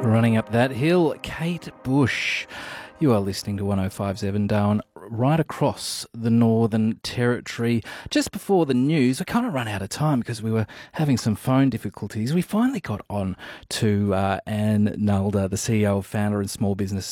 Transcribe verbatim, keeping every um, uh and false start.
Running up that hill, Kate Bush. You are listening to one oh five Seven Darwin, right across the Northern Territory. Just before the news, we kind of run out of time because we were having some phone difficulties. We finally got on to uh, Anne Nalder, the C E O of Founder and Small Business